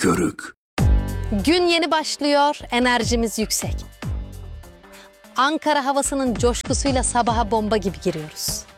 körük. Gün yeni başlıyor, enerjimiz yüksek. Ankara havasının coşkusuyla sabaha bomba gibi giriyoruz.